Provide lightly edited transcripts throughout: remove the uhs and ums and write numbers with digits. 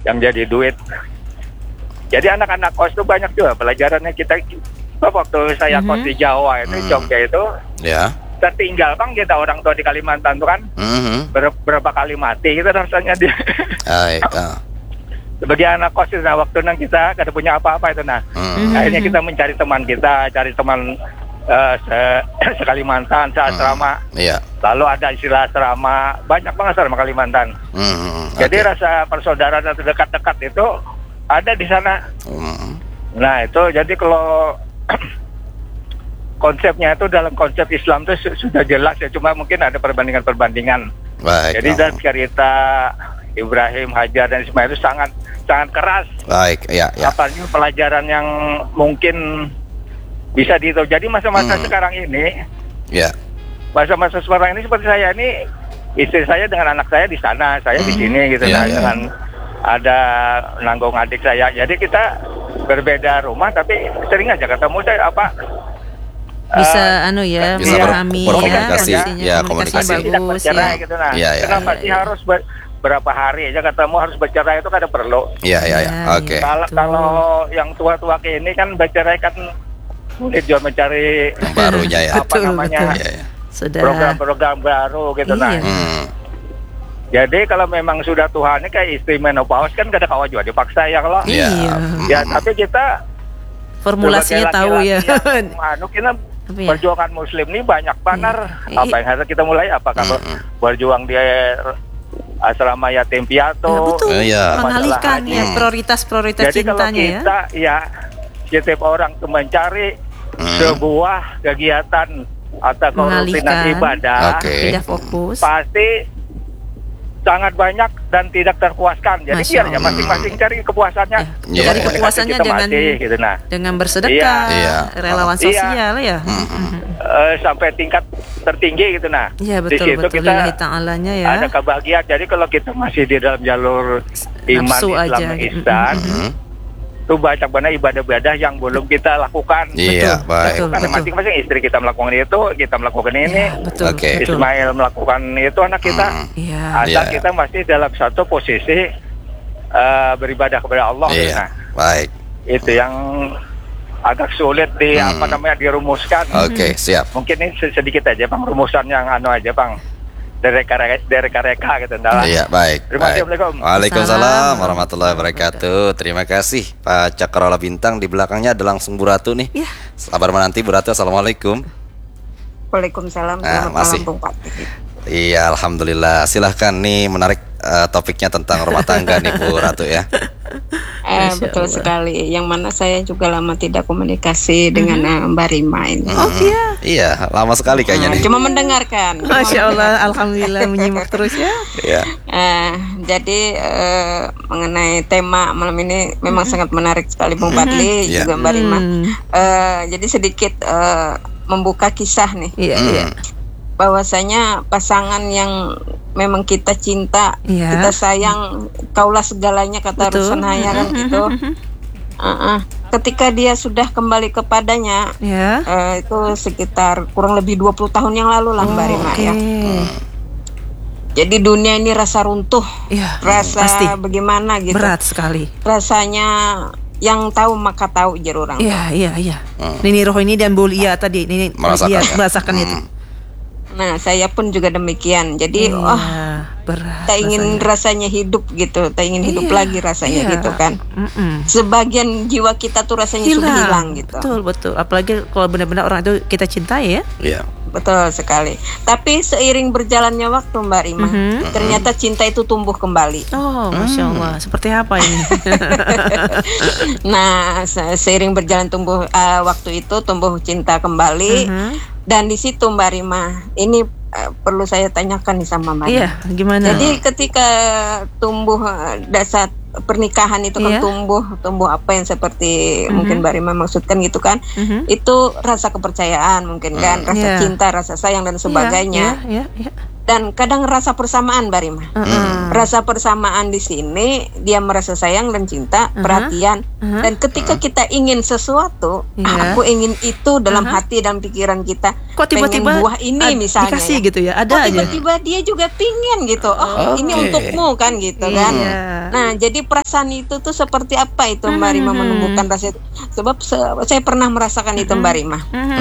yang jadi duit. Jadi anak-anak kos itu banyak juga pelajarannya kita. Waktu saya kos di Jawa itu, Jogja itu, tertinggal bang kita orang tua di Kalimantan tuh kan, berapa kali mati kita rasanya dia. Sebagai anak kos itu, nah waktu nang kita kada punya apa-apa itu, nah akhirnya kita mencari teman kita, cari teman se-Kalimantan, se-asrama. Lalu ada istilah asrama, banyak banget asrama Kalimantan. Jadi rasa persaudaraan atau dekat-dekat itu ada di sana. Nah itu jadi kalau konsepnya itu dalam konsep Islam itu sudah jelas ya, cuma mungkin ada perbandingan. Jadi dari cerita Ibrahim, Hajar dan Ismail itu sangat keras. Apalagi pelajaran yang mungkin bisa dihitung. Jadi masa-masa sekarang ini, masa-masa sekarang ini seperti saya ini, istri saya dengan anak saya di sana, saya di sini gitu, dengan ada nanggung adik saya. Jadi kita berbeda rumah, tapi sering aja ketemu. Saya bisa bisa memahami komunikasi bagus gitu. Nah, kenapa sih harus berapa hari aja ketemu, harus bercerai itu kada perlu. Kalau yang tua-tua kayak ini kan bercerai kan sulit juga mencari barunya program-program baru gitu. Jadi kalau memang sudah Tuhan kayak istri menopause kan kada kawa juga dipaksa ya kalau. Tapi kita formulasinya tahu ya. Kita perjuangan Muslim ini banyak banget. Apa yang harus kita mulai? Apakah berjuang di asrama yatim piatu? Mengalihkan prioritas-prioritas cintanya. Jadi kalau kita setiap orang tuh mencari sebuah kegiatan atau rutinitas ibadah, tidak fokus, pasti sangat banyak dan tidak terpuaskan. Jadi biarnya masing-masing cari kepuasannya. Cari kepuasannya dengan bersedekah, relawan sosial sampai tingkat tertinggi gitu. Di situ kita ada kebahagiaan. Jadi kalau kita masih di dalam jalur iman Islam ihsan, itu banyak banget ibadah-ibadah yang belum kita lakukan. Karena masing-masing istri kita melakukan itu, kita melakukan ini, Ismail melakukan itu, anak kita. Asal kita masih dalam satu posisi beribadah kepada Allah. Itu yang agak sulit dirumuskan. Siap. Mungkin ini sedikit aja bang, rumusan yang aja bang. Dari reka gitu. Baik. Terima kasih. Waalaikumsalam warahmatullahi wabarakatuh. Terima kasih Pak Cakrawala Bintang. Di belakangnya ada langsung Bu Ratu nih. Sabar menanti Bu Ratu. Assalamualaikum. Waalaikumsalam. Selamat malam Bung Pak. Iya, alhamdulillah. Silahkan nih, menarik topiknya tentang rumah tangga nih Bu Ratu ya. Betul sekali. Yang mana saya juga lama tidak komunikasi dengan Mbak Rima ini. Iya, lama sekali kayaknya nih. Cuma mendengarkan. Masya Allah, alhamdulillah menyimak terus ya. Jadi mengenai tema malam ini memang sangat menarik sekali Bung Padli juga Mbak Rima. Jadi sedikit membuka kisah nih. Bahwasanya pasangan yang memang kita cinta, kita sayang, kaulah segalanya kata Rusun Haya kan gitu. Ketika dia sudah kembali kepadanya, itu sekitar kurang lebih 20 tahun yang lalu lah Mbak Rima ya. Jadi dunia ini rasa runtuh, rasa pasti. Bagaimana gitu. Berat sekali. Rasanya yang tahu maka tahu jar orang. Nini Rohini dan Bu Lia tadi, Nini merasakan itu. Nah, saya pun juga demikian. Jadi, berat. Tak ingin rasanya hidup gitu, tak ingin hidup lagi rasanya gitu kan. Sebagian jiwa kita tuh rasanya sudah hilang gitu. Betul. Apalagi kalau benar-benar orang itu kita cintai ya. Betul sekali. Tapi seiring berjalannya waktu Mbak Rima, ternyata cinta itu tumbuh kembali. Masya Allah. Seperti apa ini? Nah, seiring berjalan waktu itu tumbuh cinta kembali. Dan di situ Mbak Rima, ini perlu saya tanyakan nih sama Mbak Rima. Gimana? Jadi ketika tumbuh dasar pernikahan itu kan tumbuh apa yang seperti mungkin Mbak Rima maksudkan gitu kan, itu rasa kepercayaan mungkin kan, rasa cinta, rasa sayang dan sebagainya. Dan kadang rasa persamaan, Mbak Rima. Rasa persamaan di sini, dia merasa sayang dan cinta, perhatian. Dan ketika kita ingin sesuatu, aku ingin itu dalam hati dan pikiran kita. Kok tiba-tiba buah ini misalnya dikasih gitu ya? Ada aja. Tiba-tiba dia juga pingin gitu. Ini untukmu kan gitu kan. Nah, jadi perasaan itu tuh seperti apa itu Mbak Rima menumbuhkan rasa itu? Sebab saya pernah merasakan itu, Mbak Rima.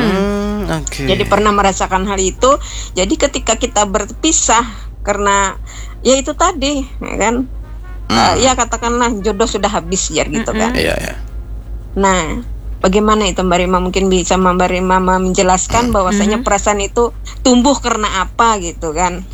Jadi pernah merasakan hal itu. Jadi ketika kita berpisah karena ya itu tadi, ya kan? Ya katakanlah jodoh sudah habis ya gitu kan. Nah, bagaimana itu Mbak Rima? Mungkin bisa Mbak Rima menjelaskan bahwasanya perasaan itu tumbuh karena apa gitu kan?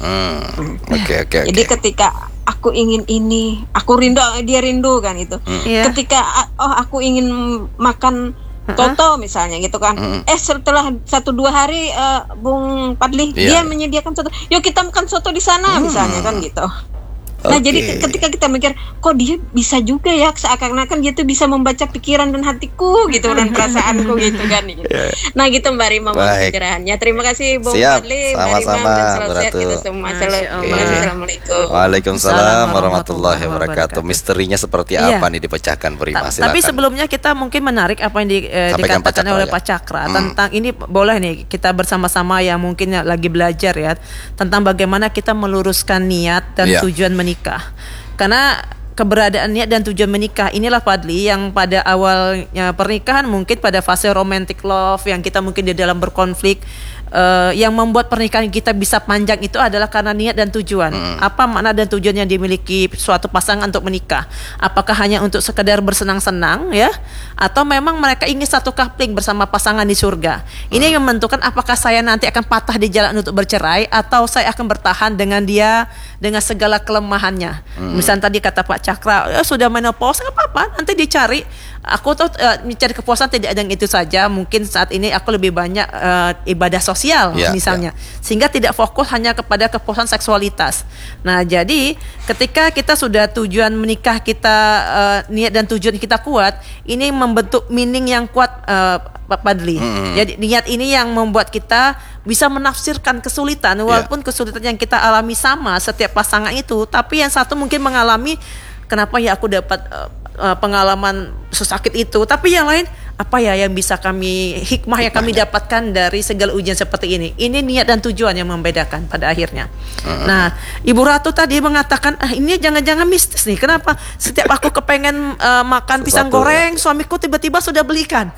Jadi ketika aku ingin ini, aku rindu, dia rindu kan itu. Ketika aku ingin makan Toto misalnya gitu kan. Setelah 1-2 hari Bung Padli dia menyediakan soto. Yuk kita makan soto di sana misalnya kan gitu. Nah jadi ketika kita mikir, kok dia bisa juga ya, seakan-akan dia tuh bisa membaca pikiran dan hatiku gitu dan perasaanku gitu kan. Nah gitu Mbak Rima pencerahannya. Terima kasih Bung Padli, sama-sama kita semua. Assalamualaikum. Waalaikumsalam warahmatullahi wabarakatuh. Misterinya seperti apa nih dipecahkan Bu Rima? Tapi sebelumnya kita mungkin menarik apa yang dikatakan oleh Pak Cakra tentang ini, boleh nih kita bersama-sama yang mungkin lagi belajar ya tentang bagaimana kita meluruskan niat dan tujuan menikah. Karena keberadaan niat dan tujuan menikah inilah Fadli yang pada awalnya pernikahan mungkin pada fase romantic love yang kita mungkin di dalam berkonflik, yang membuat pernikahan kita bisa panjang itu adalah karena niat dan tujuan. Apa makna dan tujuan yang dimiliki suatu pasangan untuk menikah? Apakah hanya untuk sekedar bersenang-senang ya, atau memang mereka ingin satu coupling bersama pasangan di surga? Ini yang menentukan apakah saya nanti akan patah di jalan untuk bercerai atau saya akan bertahan dengan dia dengan segala kelemahannya. Misalnya tadi kata Pak Cakra, sudah menopause, nggak apa-apa, nanti dicari. Aku tuh mencari kepuasan tidak ada yang itu saja. Mungkin saat ini aku lebih banyak ibadah sosial misalnya, sehingga tidak fokus hanya kepada kepuasan seksualitas. Nah jadi ketika kita sudah tujuan menikah kita, niat dan tujuan kita kuat, ini membentuk meaning yang kuat Pak Padli. Jadi niat ini yang membuat kita bisa menafsirkan kesulitan, walaupun kesulitan yang kita alami sama setiap pasangan itu, tapi yang satu mungkin mengalami kenapa ya aku dapat pengalaman sesakit itu, tapi yang lain apa ya yang bisa hikmah yang kami dapatkan dari segala ujian seperti ini. Ini niat dan tujuan yang membedakan pada akhirnya. Nah, Ibu Ratu tadi mengatakan, ini jangan-jangan mistis nih. Kenapa setiap aku kepengen makan pisang goreng, suamiku tiba-tiba sudah belikan.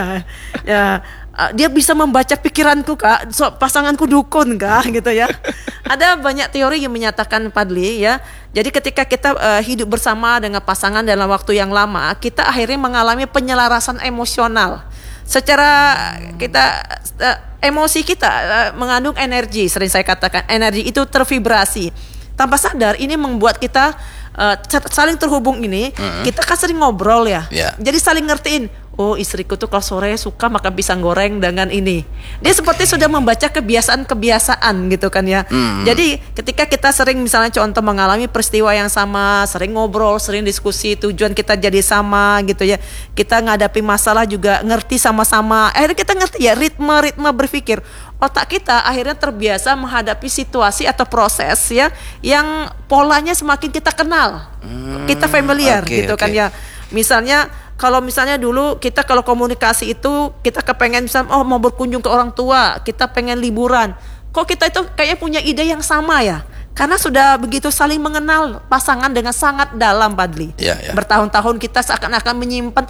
Dia bisa membaca pikiranku Kak, pasanganku dukun Kak gitu ya. Ada banyak teori yang menyatakan Padli ya. Jadi ketika kita hidup bersama dengan pasangan dalam waktu yang lama, kita akhirnya mengalami penyelarasan emosional. Secara kita emosi kita mengandung energi, sering saya katakan energi itu tervibrasi. Tanpa sadar ini membuat kita saling terhubung ini. Kita kan sering ngobrol ya. Jadi saling ngertiin. Oh istriku tuh kalau sore suka makan pisang goreng dengan ini. Dia seperti sudah membaca kebiasaan gitu kan ya. Jadi ketika kita sering misalnya contoh mengalami peristiwa yang sama, sering ngobrol, sering diskusi, tujuan kita jadi sama gitu ya. Kita ngadapi masalah juga ngerti sama-sama. Akhirnya kita ngerti ya ritme berpikir. Otak kita akhirnya terbiasa menghadapi situasi atau proses ya yang polanya semakin kita kenal. Kita familiar gitu kan ya. Misalnya kalau misalnya dulu kita kalau komunikasi itu kita kepengen misalnya mau berkunjung ke orang tua, kita pengen liburan. Kok kita itu kayaknya punya ide yang sama ya? Karena sudah begitu saling mengenal pasangan dengan sangat dalam Padli. Bertahun-tahun kita seakan-akan menyimpan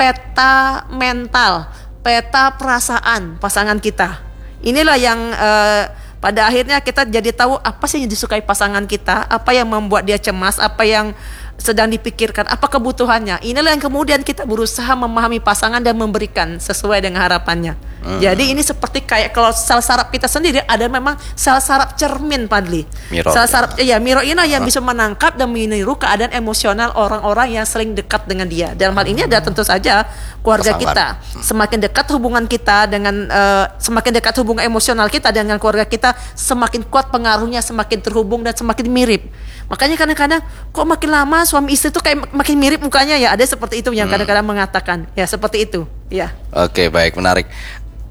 peta mental, peta perasaan pasangan kita. Inilah yang pada akhirnya kita jadi tahu apa sih yang disukai pasangan kita, apa yang membuat dia cemas, apa yang sedang dipikirkan, apa kebutuhannya. Inilah yang kemudian kita berusaha memahami pasangan dan memberikan sesuai dengan harapannya. Jadi ini seperti kayak kalau sel saraf kita sendiri ada memang sel saraf cermin Padli. Sel saraf mirror ini yang bisa menangkap dan meniru keadaan emosional orang-orang yang sering dekat dengan dia. Dalam hal ini ada tentu saja keluarga kita. Semakin dekat hubungan kita dengan semakin dekat hubungan emosional kita dengan keluarga kita, semakin kuat pengaruhnya, semakin terhubung dan semakin mirip. Makanya kadang-kadang kok makin lama suami istri itu kayak makin mirip mukanya ya. Ada seperti itu yang kadang-kadang mengatakan ya seperti itu ya. Oke, baik, menarik.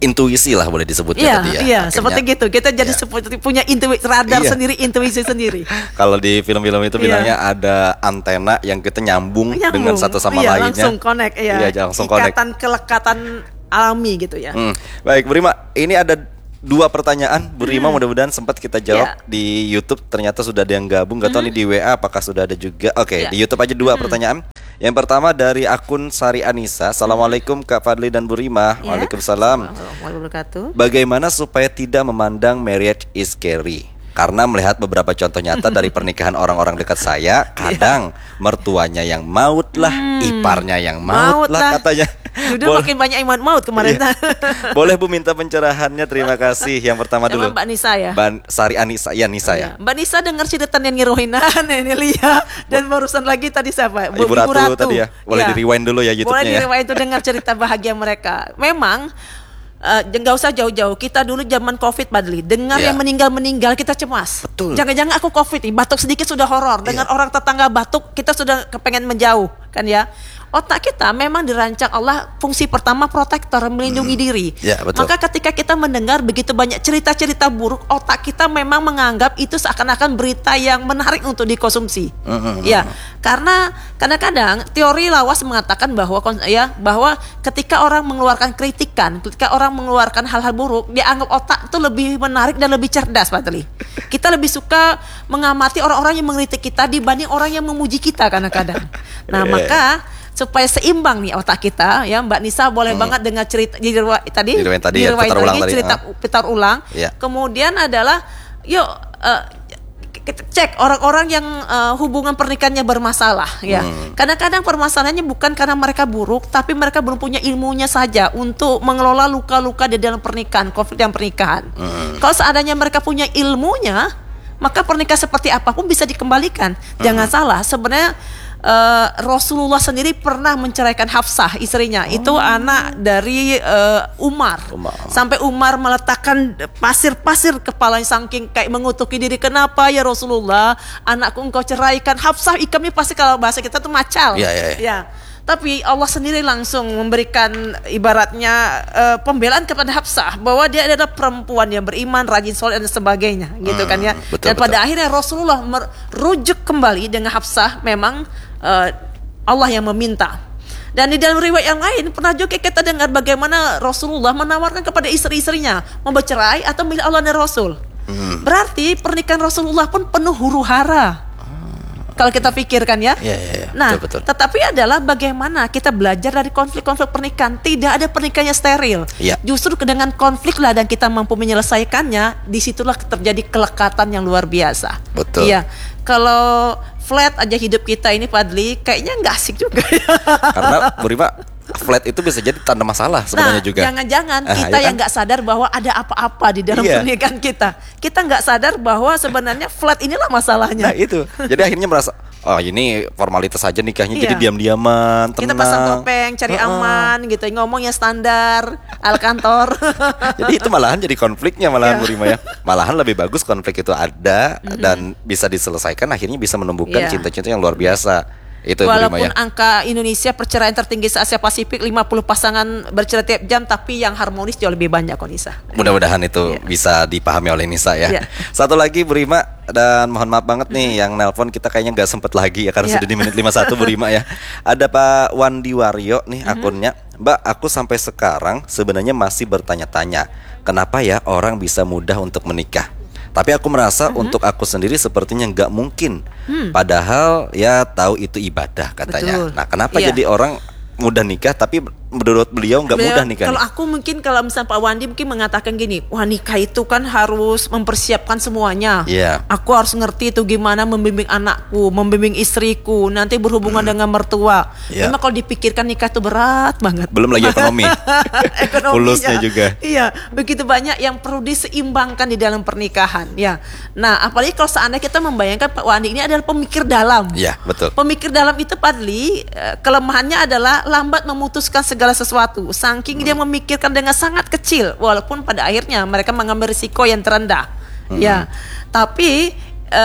intuisi lah boleh disebutnya iya, tadi ya. Iya, seperti gitu. Kita jadi seperti punya radar sendiri, intuisi sendiri. Kalau di film-film itu bilangnya ada antena yang kita nyambung dengan satu sama lainnya. Langsung connect, langsung connect. Ikatan kelekatan alami gitu ya. Baik, Bu Rima, ini ada 2 pertanyaan, Bu Rima, mudah-mudahan sempat kita jawab di YouTube. Ternyata sudah ada yang gabung, gak tahu nih di WA apakah sudah ada juga. Oke, di YouTube aja 2 pertanyaan. Yang pertama dari akun Sari Anissa. Assalamualaikum Kak Fadli dan Bu Rima. Waalaikumsalam. Bagaimana supaya tidak memandang marriage is scary? Karena melihat beberapa contoh nyata dari pernikahan orang-orang dekat saya, kadang mertuanya yang maut lah, iparnya yang maut lah katanya. Sudah makin banyak yang maut kemarin. Boleh Bu minta pencerahannya, terima kasih. Yang pertama dulu Mbak Nisa ya, Sari Anissa, ya Nisa ya. Mbak Nisa dengar cerita yang ngirohinan ini Lia. Dan barusan lagi tadi siapa? Ibu Ratu tadi ya. Boleh di rewind dulu ya YouTube-nya. Boleh di rewind itu dengar cerita bahagia mereka. Memang nggak usah jauh-jauh. Kita dulu zaman COVID, Badli, dengar yang meninggal kita cemas. Betul. Jangan-jangan aku COVID nih, batuk sedikit sudah horor. Dengan orang tetangga batuk, kita sudah kepengen menjauh, kan ya. Otak kita memang dirancang Allah fungsi pertama protektor, melindungi diri. Betul. Maka ketika kita mendengar begitu banyak cerita-cerita buruk, otak kita memang menganggap itu seakan-akan berita yang menarik untuk dikonsumsi. Ya, karena kadang-kadang teori lawas mengatakan bahwa ketika orang mengeluarkan kritikan, ketika orang mengeluarkan hal-hal buruk, dia anggap otak itu lebih menarik dan lebih cerdas, Pak Teli. Kita lebih suka mengamati orang-orang yang mengkritik kita dibanding orang yang memuji kita kadang-kadang. Nah, maka supaya seimbang nih otak kita, ya Mbak Nisa boleh banget dengar cerita putar ulang. Kemudian adalah kita cek orang-orang yang hubungan pernikahannya bermasalah, ya. Kadang-kadang permasalahannya bukan karena mereka buruk, tapi mereka belum punya ilmunya saja untuk mengelola luka-luka di dalam pernikahan, konflik dalam pernikahan. Kalau seandainya mereka punya ilmunya, maka pernikahan seperti apapun bisa dikembalikan. Jangan salah, sebenarnya Rasulullah sendiri pernah menceraikan Hafsah, istrinya. Itu anak dari Umar. Sampai Umar meletakkan pasir-pasir kepalanya saking kayak mengutuki diri. Kenapa ya Rasulullah, anakku engkau ceraikan? Hafsah ikamnya pasti kalau bahasa kita tuh macal. Ya. Tapi Allah sendiri langsung memberikan ibaratnya pembelaan kepada Hafsah bahwa dia adalah perempuan yang beriman, rajin, soleh dan sebagainya, gitu kan ya. Dan pada akhirnya Rasulullah merujuk kembali dengan Hafsah. Memang Allah yang meminta. Dan di dalam riwayat yang lain pernah juga kita dengar bagaimana Rasulullah menawarkan kepada istri-istrinya mau bercerai atau milih Allah dan Rasul. Berarti pernikahan Rasulullah pun penuh huru-hara. Kalau kita pikirkan ya. Nah, betul. Tetapi adalah bagaimana kita belajar dari konflik-konflik pernikahan. Tidak ada pernikahan yang steril. Justru dengan konflik lah dan kita mampu menyelesaikannya, disitulah terjadi kelekatan yang luar biasa. Betul. Iya. Kalau flat aja hidup kita ini, Fadli, kayaknya nggak asik juga ya. Karena Bu Rima, flat itu bisa jadi tanda masalah sebenarnya juga. Jangan-jangan kita yang nggak sadar bahwa ada apa-apa di dalam pernikahan kita. Kita nggak sadar bahwa sebenarnya flat inilah masalahnya. Nah itu, jadi akhirnya merasa, oh ini formalitas saja nikahnya, jadi diam-diaman, tenang. Kita pasang topeng, cari aman gitu, ngomongnya standar, al kantor. Jadi itu malahan jadi konfliknya malahan Bu Rima ya. Malahan lebih bagus konflik itu ada dan bisa diselesaikan, akhirnya bisa menumbuhkan cinta-cinta yang luar biasa. Itu walaupun angka Indonesia perceraian tertinggi se Asia Pasifik, 50 pasangan bercerai tiap jam, tapi yang harmonis jauh lebih banyak kok, Nisa. Mudah-mudahan itu bisa dipahami oleh Nisa ya. Satu lagi Bu Rima, dan mohon maaf banget nih yang nelpon kita kayaknya nggak sempet lagi ya karena sudah di menit 51 Bu Rima ya. Ada Pak Wandi Waryo nih akunnya. Mbak, aku sampai sekarang sebenarnya masih bertanya-tanya, kenapa ya orang bisa mudah untuk menikah? Tapi aku merasa untuk aku sendiri sepertinya nggak mungkin. Padahal ya tahu itu ibadah katanya. Betul. Nah, kenapa jadi orang mudah nikah tapi menurut beliau nggak mudah nikah? Kalau aku mungkin, kalau misalnya Pak Wandi mungkin mengatakan gini, wah nikah itu kan harus mempersiapkan semuanya. Aku harus ngerti itu gimana membimbing anakku, membimbing istriku, nanti berhubungan dengan mertua. Memang kalau dipikirkan nikah itu berat banget. Belum lagi ekonomi. Fulusnya juga. Iya, begitu banyak yang perlu diseimbangkan di dalam pernikahan. Ya. Nah, apalagi kalau seandainya kita membayangkan Pak Wandi ini adalah pemikir dalam. Iya, betul. Pemikir dalam itu Padli, kelemahannya adalah lambat memutuskan segala sesuatu. Saking dia memikirkan dengan sangat kecil, walaupun pada akhirnya mereka mengambil risiko yang terendah. Ya, tapi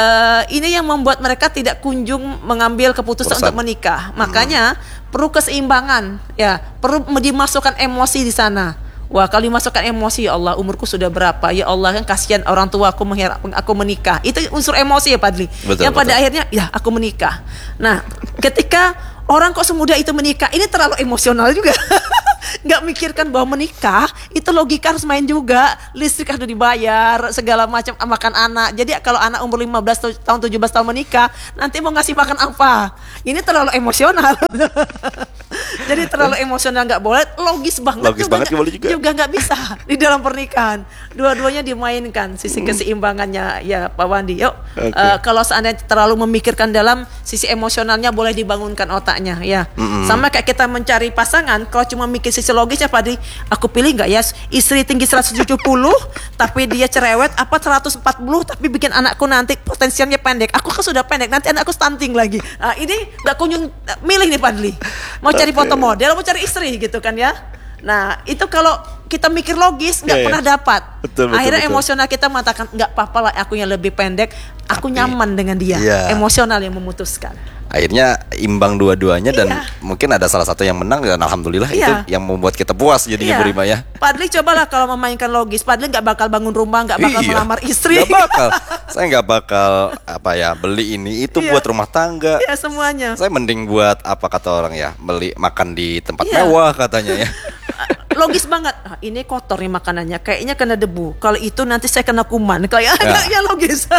ini yang membuat mereka tidak kunjung mengambil keputusan untuk menikah. Makanya perlu keseimbangan, ya, perlu dimasukkan emosi di sana Wah, kalau dimasukkan emosi, ya Allah, umurku sudah berapa? Ya Allah, kan kasihan orang tua aku menikah. Itu unsur emosi ya, Padli. Yang pada akhirnya, ya aku menikah. Nah, ketika orang kok semudah itu menikah, ini terlalu emosional juga. Nggak mikirkan bahwa menikah itu logika harus main juga, listrik harus dibayar, segala macam, makan anak. Jadi kalau anak umur 15 tahun 17 tahun menikah, nanti mau ngasih makan apa? Ini terlalu emosional. Jadi terlalu emosional nggak boleh, logis banget juga nggak bisa di dalam pernikahan. Dua-duanya dimainkan, sisi keseimbangannya ya Pak Wandi. Yuk, kalau seandainya terlalu memikirkan dalam sisi emosionalnya, boleh dibangunkan otaknya ya. Sama kayak kita mencari pasangan, kalau cuma mikir sisi logisnya, Pak Di, aku pilih nggak ya istri tinggi 170 tapi dia cerewet, apa 140 tapi bikin anakku nanti potensialnya pendek. Aku kan sudah pendek, nanti anakku stunting lagi. Nah, ini nggak kunjung milih nih Pak Di. Mau cari foto model, mau cari istri gitu kan ya. Nah, itu kalau kita mikir logis nggak pernah dapat. Akhirnya emosional kita mengatakan nggak apa-apa lah, aku yang lebih pendek, aku nyaman dengan dia. Emosional yang memutuskan. Akhirnya imbang dua-duanya dan mungkin ada salah satu yang menang dan alhamdulillah itu yang membuat kita puas jadinya Bu Rima ya. Padli cobalah kalau memainkan logis, Padli nggak bakal bangun rumah, nggak bakal melamar istri. Nggak bakal. Saya nggak bakal beli ini itu buat rumah tangga. Iya semuanya. Saya mending buat apa kata orang ya, beli makan di tempat mewah katanya ya. Logis banget. Ini kotor nih makanannya, kayaknya kena debu. Kalau itu nanti saya kena kuman. Kayaknya logis.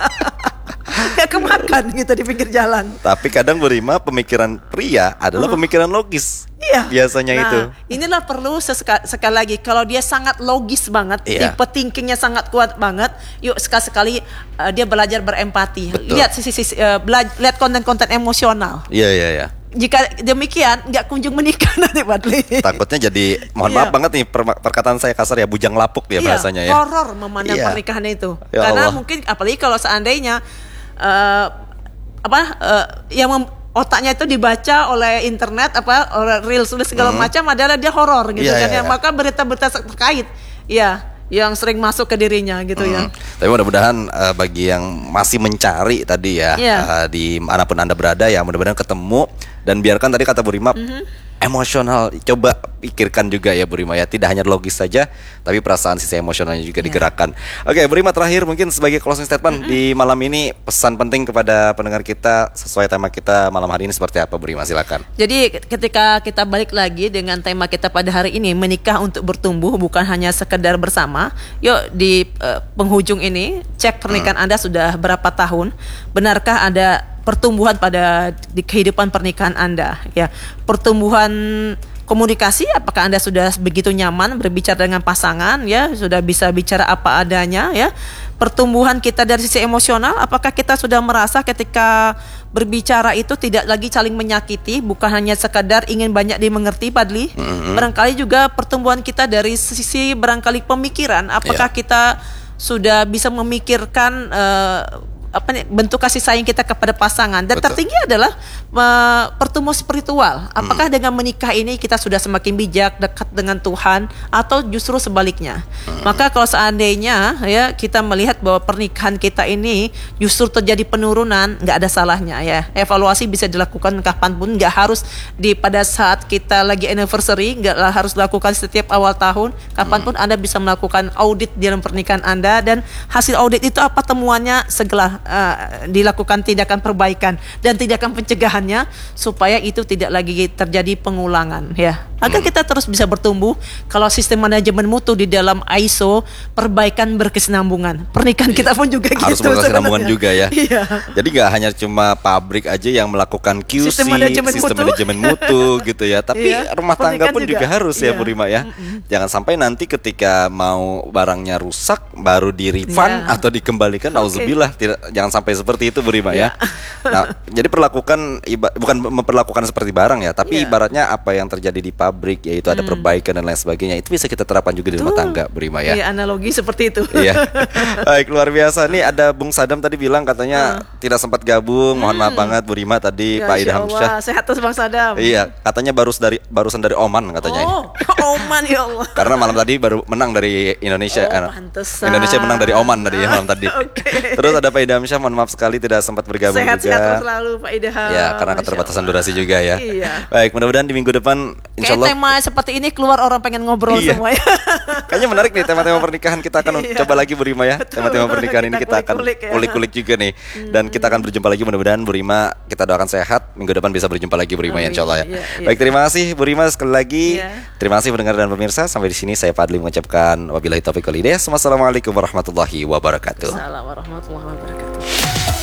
Kayak kemakan gitu di pinggir jalan. Tapi kadang Bu Rima, pemikiran pria adalah pemikiran logis. Biasanya itu. Inilah perlu sekali lagi, kalau dia sangat logis banget, tipe thinkingnya sangat kuat banget, yuk sekali-sekali dia belajar berempati. Lihat lihat konten-konten emosional. Iya. Jika demikian nggak kunjung menikah nanti Padli. Takutnya jadi, mohon maaf banget nih perkataan saya kasar ya, bujang lapuk ya bahasanya ya. Horor memandang pernikahan itu. Karena Allah. Mungkin apalagi kalau seandainya otaknya itu dibaca oleh internet oleh reels segala macam adalah dia horor gitu maka berita-berita terkait yang sering masuk ke dirinya gitu ya. Tapi mudah-mudahan bagi yang masih mencari tadi ya, di manapun Anda berada ya, mudah-mudahan ketemu. Dan biarkan tadi kata Bu Rima, emosional, coba pikirkan juga ya Bu Rima ya, tidak hanya logis saja, tapi perasaan sisi emosionalnya juga digerakkan. Oke Bu Rima, terakhir mungkin sebagai closing statement di malam ini, pesan penting kepada pendengar kita sesuai tema kita malam hari ini seperti apa Bu Rima, silakan. Jadi ketika kita balik lagi dengan tema kita pada hari ini, menikah untuk bertumbuh bukan hanya sekedar bersama. Yuk di penghujung ini cek pernikahan Anda sudah berapa tahun, benarkah ada pertumbuhan di kehidupan pernikahan Anda ya, pertumbuhan komunikasi, apakah Anda sudah begitu nyaman berbicara dengan pasangan ya, sudah bisa bicara apa adanya ya, pertumbuhan kita dari sisi emosional, apakah kita sudah merasa ketika berbicara itu tidak lagi saling menyakiti, bukan hanya sekadar ingin banyak dimengerti Padli. Barangkali juga pertumbuhan kita dari sisi barangkali pemikiran, apakah kita sudah bisa memikirkan bentuk kasih sayang kita kepada pasangan. Dan tertinggi adalah pertumbuhan spiritual. Apakah dengan menikah ini kita sudah semakin bijak, dekat dengan Tuhan, atau justru sebaliknya? Maka kalau seandainya ya kita melihat bahwa pernikahan kita ini justru terjadi penurunan, nggak ada salahnya ya. Evaluasi bisa dilakukan kapanpun, nggak harus pada saat kita lagi anniversary, nggak harus dilakukan setiap awal tahun. Kapanpun Anda bisa melakukan audit dalam pernikahan Anda, dan hasil audit itu apa temuannya, segera dilakukan tindakan perbaikan dan tindakan pencegahannya supaya itu tidak lagi terjadi pengulangan ya. Agar kita terus bisa bertumbuh. Kalau sistem manajemen mutu di dalam ISO, perbaikan berkesinambungan. Pernikahan kita pun juga harus gitu. Harus berkesinambungan juga ya. Jadi nggak hanya cuma pabrik aja yang melakukan QC, sistem manajemen mutu gitu ya. Tapi rumah tangga pun juga harus ya Bu Rima ya. Jangan sampai nanti ketika mau barangnya rusak baru di refund atau dikembalikan. Nauzubillah, jangan sampai seperti itu Bu Rima ya. Nah, jadi bukan memperlakukan seperti barang ya, tapi ibaratnya apa yang terjadi di pabrik, yaitu ada perbaikan dan lain sebagainya, itu bisa kita terapkan juga di rumah tangga Bu Rima ya. Iya, analogi seperti itu. Iya. Baik, luar biasa. Nih ada Bung Sadam tadi bilang katanya tidak sempat gabung. Mohon maaf banget Bu Rima tadi, Pak Idham Syah. Sehat terus Bang Sadam. Iya, katanya barusan dari Oman katanya. Oman ya Allah. Karena malam tadi baru menang dari Indonesia. Indonesia menang dari Oman tadi ya malam tadi. Terus ada Pak Idham Syah, mohon maaf sekali tidak sempat bergabung sehat, juga. Sehat selalu Pak Idham. Ya, karena keterbatasan durasi juga ya. Baik, mudah-mudahan di minggu depan Kayak tema seperti ini keluar orang pengen ngobrol semua ya. Kayaknya menarik nih tema-tema pernikahan, kita akan coba lagi Bu Rima ya. Tema-tema pernikahan ini kita akan ulik-ulik juga nih. Dan kita akan berjumpa lagi, mudah-mudahan Bu Rima, kita doakan sehat. Minggu depan bisa berjumpa lagi Bu Rima ya, insyaallah ya. Baik, terima kasih Bu Rima sekali lagi. Terima kasih pendengar dan pemirsa. Sampai di sini saya Fadli mengucapkan wabillahi taufiq wal hidayah. Wassalamualaikum warahmatullahi wabarakatuh. Waalaikumsalam warahmatullahi wabarakatuh.